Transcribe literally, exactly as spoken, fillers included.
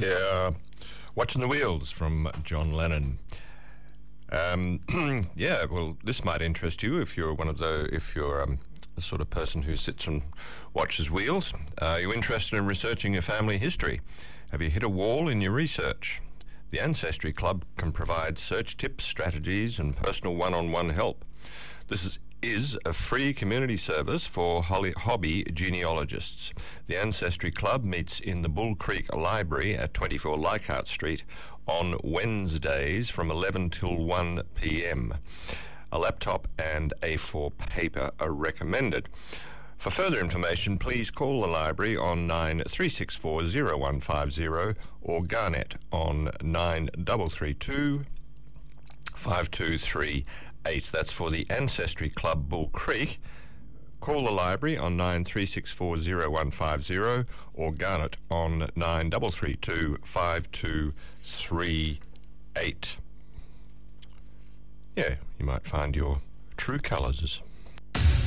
there. Watching the Wheels from John Lennon. Um, yeah, well, this might interest you if you're one of the, if you're um, the sort of person who sits and watches Wheels. Uh, are you interested in researching your family history? Have you hit a wall in your research? The Ancestry Club can provide search tips, strategies, and personal one-on-one help. This is is a free community service for hobby genealogists. The Ancestry Club meets in the Bull Creek Library at twenty-four Leichhardt Street on Wednesdays from eleven till one p.m. A laptop and A four paper are recommended. For further information, please call the library on nine three six four zero one five zero or Garnet on nine three three two five two three eight. That's for the Ancestry Club Bull Creek. Call the library on nine three six four zero one five zero or Garnet on nine three three two five two three eight. Yeah, you might find your true colours.